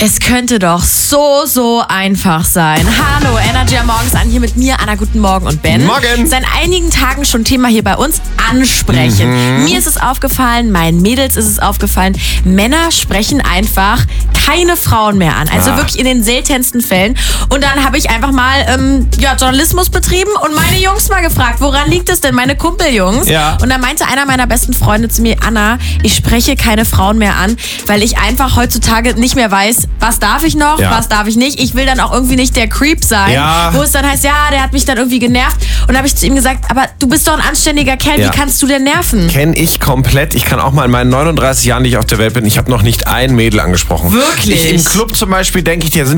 Es könnte doch so einfach sein. Hallo, Energy am Morgens an, hier mit mir, Anna, guten Morgen und Ben. Morgen. Seit einigen Tagen schon Thema hier bei uns, ansprechen. Mir ist es aufgefallen, meinen Mädels ist es aufgefallen, Männer sprechen einfach keine Frauen mehr an. Also wirklich in den seltensten Fällen. Und dann habe ich einfach mal Journalismus betrieben und meine Jungs mal gefragt, woran liegt es denn, meine Kumpeljungs? Ja. Und da meinte einer meiner besten Freunde zu mir, Anna, ich spreche keine Frauen mehr an, weil ich einfach heutzutage nicht mehr weiß, was darf ich noch, was darf ich nicht. Ich will dann auch irgendwie nicht der Creep sein, wo es dann heißt, ja, der hat mich dann irgendwie genervt. Und da habe ich zu ihm gesagt, aber du bist doch ein anständiger Kerl, wie kannst du denn nerven? Kenn ich komplett. Ich kann auch mal in meinen 39 Jahren, die ich auf der Welt bin, ich habe noch nicht ein Mädel angesprochen. Wirklich? Im Club zum Beispiel denke ich, da sind